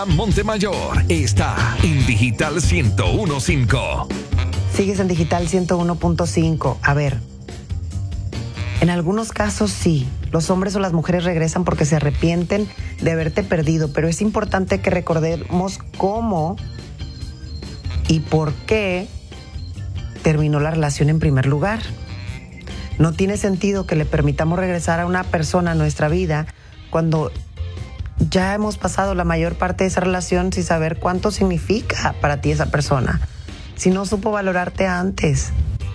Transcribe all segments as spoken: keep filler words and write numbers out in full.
Abraham Montemayor está en Digital ciento uno punto cinco. Sigues en Digital ciento uno punto cinco. A ver, en algunos casos sí, los hombres o las mujeres regresan porque se arrepienten de haberte perdido, pero es importante que recordemos cómo y por qué terminó la relación en primer lugar. No tiene sentido que le permitamos regresar a una persona a nuestra vida cuando ya hemos pasado la mayor parte de esa relación sin saber cuánto significa para ti esa persona. Si no supo valorarte antes.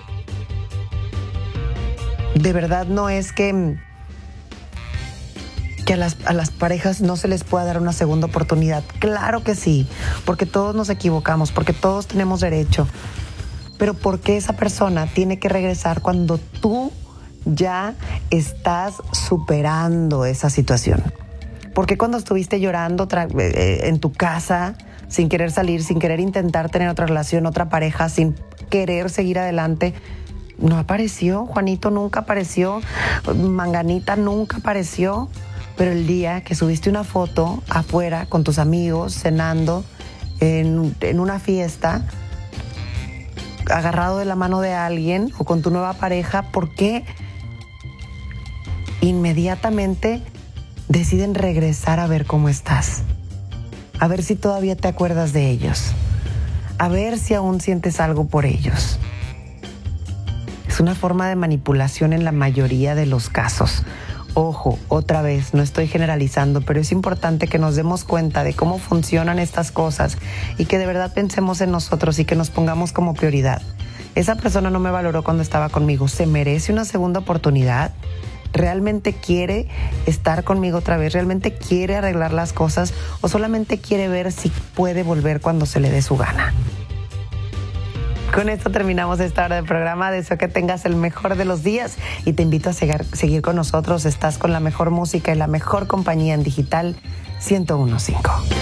De verdad no es que, que a las, a las parejas no se les pueda dar una segunda oportunidad. Claro que sí, porque todos nos equivocamos, porque todos tenemos derecho. Pero ¿por qué esa persona tiene que regresar cuando tú ya estás superando esa situación? ¿Por qué cuando estuviste llorando tra- eh, en tu casa, sin querer salir, sin querer intentar tener otra relación, otra pareja, sin querer seguir adelante, no apareció? Juanito nunca apareció, Manganita nunca apareció, pero el día que subiste una foto afuera con tus amigos, cenando, en, en una fiesta, agarrado de la mano de alguien o con tu nueva pareja, ¿por qué inmediatamente deciden regresar a ver cómo estás? A ver si todavía te acuerdas de ellos, a ver si aún sientes algo por ellos. Es una forma de manipulación en la mayoría de los casos. Ojo, otra vez, no estoy generalizando, pero es importante que nos demos cuenta de cómo funcionan estas cosas y que de verdad pensemos en nosotros y que nos pongamos como prioridad. Esa persona no me valoró cuando estaba conmigo. ¿Se merece una segunda oportunidad? ¿Realmente quiere estar conmigo otra vez? ¿Realmente quiere arreglar las cosas? ¿O solamente quiere ver si puede volver cuando se le dé su gana? Con esto terminamos esta hora del programa. Deseo que tengas el mejor de los días y te invito a seguir, seguir con nosotros. Estás con la mejor música y la mejor compañía en Digital ciento uno punto cinco.